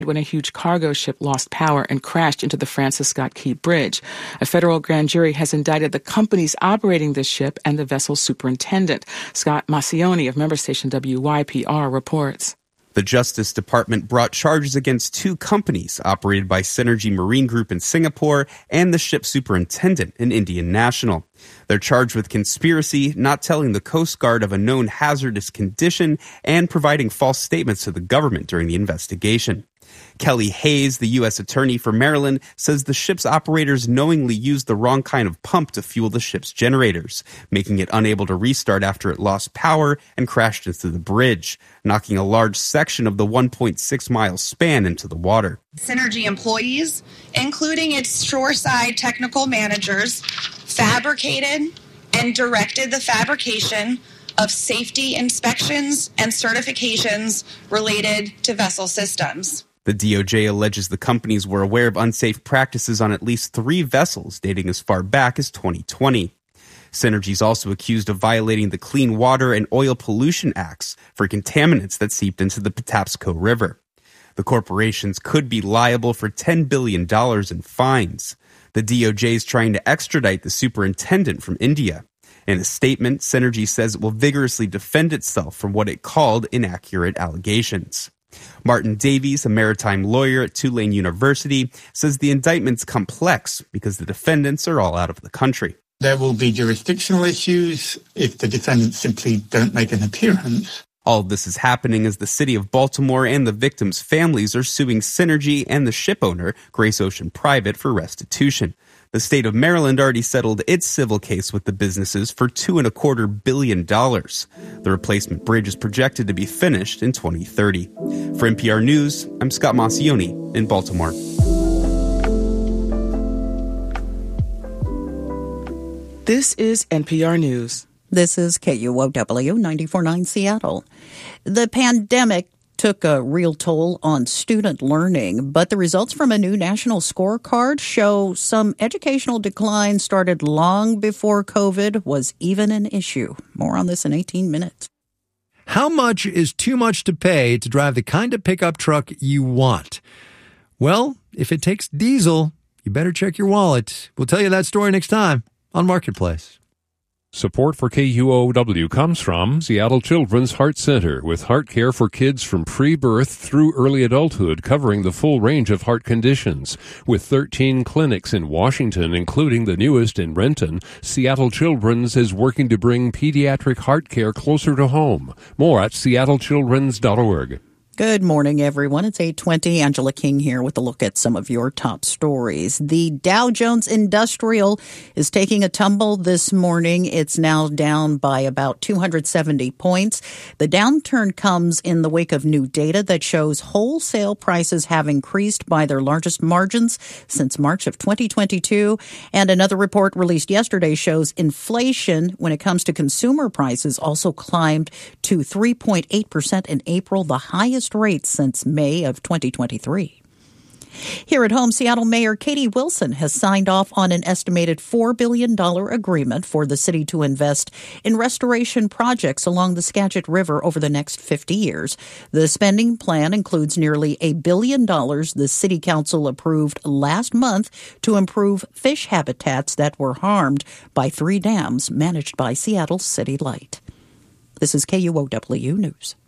when a huge cargo ship lost power and crashed into the Francis Scott Key Bridge. A federal grand jury has indicted the companies operating this ship and the vessel's superintendent. Scott Massioni of member station WYPR reports. The Justice Department brought charges against two companies operated by Synergy Marine Group in Singapore and the ship superintendent, an Indian national. They're charged with conspiracy, not telling the Coast Guard of a known hazardous condition, and providing false statements to the government during the investigation. Kelly Hayes, the U.S. Attorney for Maryland, says the ship's operators knowingly used the wrong kind of pump to fuel the ship's generators, making it unable to restart after it lost power and crashed into the bridge, knocking a large section of the 1.6-mile span into the water. Synergy employees, including its shoreside technical managers, fabricated and directed the fabrication of safety inspections and certifications related to vessel systems. The DOJ alleges the companies were aware of unsafe practices on at least 3 vessels dating as far back as 2020. Synergy is also accused of violating the Clean Water and Oil Pollution Acts for contaminants that seeped into the Patapsco River. The corporations could be liable for $10 billion in fines. The DOJ is trying to extradite the superintendent from India. In a statement, Synergy says it will vigorously defend itself from what it called inaccurate allegations. Martin Davies, a maritime lawyer at Tulane University, says the indictment's complex because the defendants are all out of the country. There will be jurisdictional issues if the defendants simply don't make an appearance. All of this is happening as the city of Baltimore and the victims' families are suing Synergy and the ship owner, Grace Ocean Private, for restitution. The state of Maryland already settled its civil case with the businesses for $2.25 billion. The replacement bridge is projected to be finished in 2030. For NPR News, I'm Scott Massioni in Baltimore. This is NPR News. This is KUOW 94.9 Seattle. The pandemic took a real toll on student learning, but the results from a new national scorecard show some educational decline started long before COVID was even an issue. More on this in 18 minutes. How much is too much to pay to drive the kind of pickup truck you want? Well, if it takes diesel, you better check your wallet. We'll tell you that story next time on Marketplace. Support for KUOW comes from Seattle Children's Heart Center, with heart care for kids from pre-birth through early adulthood, covering the full range of heart conditions. With 13 clinics in Washington, including the newest in Renton, Seattle Children's is working to bring pediatric heart care closer to home. More at seattlechildrens.org. Good morning, everyone. It's 8:20. Angela King here with a look at some of your top stories. The Dow Jones Industrial is taking a tumble this morning. It's now down by about 270 points. The downturn comes in the wake of new data that shows wholesale prices have increased by their largest margins since March of 2022. And another report released yesterday shows inflation when it comes to consumer prices also climbed to 3.8% in April, the highest rate since May of 2023. Here at home, Seattle Mayor Katie Wilson has signed off on an estimated $4 billion agreement for the city to invest in restoration projects along the Skagit River over the next 50 years. The spending plan includes nearly $1 billion the city council approved last month to improve fish habitats that were harmed by 3 dams managed by Seattle City Light. This is KUOW News.